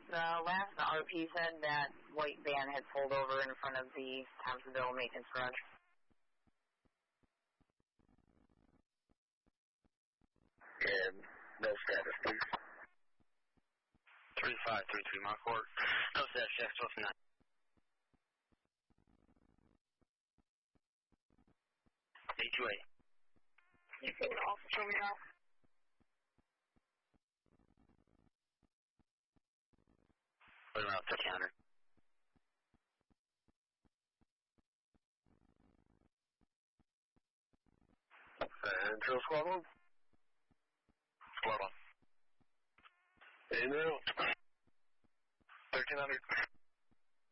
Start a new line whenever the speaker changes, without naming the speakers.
The last RP said that white van had pulled over in front of the Thompsonville maintenance garage.
And no status, please.
3533 Marquardt. No status, Jack 12-9. A2A.
You can also show me now.
Put him out the counter.
And Trail Squad 1.
Squad 1.
In and out.
1300.